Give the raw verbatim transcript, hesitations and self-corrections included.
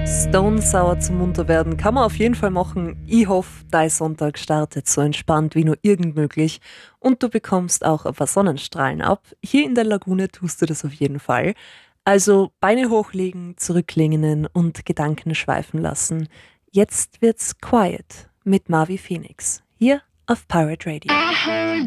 Stone Sour zum Munterwerden kann man auf jeden Fall machen. Ich hoffe, dein Sonntag startet so entspannt wie nur irgend möglich und du bekommst auch ein paar Sonnenstrahlen ab. Hier in der Lagune tust du das auf jeden Fall. Also Beine hochlegen, zurücklehnen und Gedanken schweifen lassen. Jetzt wird's quiet mit Marvi Phoenix hier auf Pirate Radio.